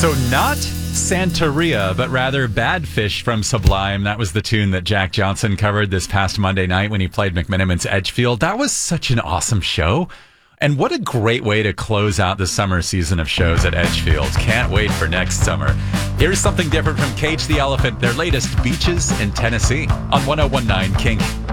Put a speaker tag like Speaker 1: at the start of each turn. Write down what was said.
Speaker 1: So not Santeria, but rather Bad Fish from Sublime. That was the tune that Jack Johnson covered this past Monday night when he played McMenamin's Edgefield. That was such an awesome show. And what a great way to close out the summer season of shows at Edgefield. Can't wait for next summer. Here's something different from Cage the Elephant, their latest Beaches in Tennessee on 101.9 King.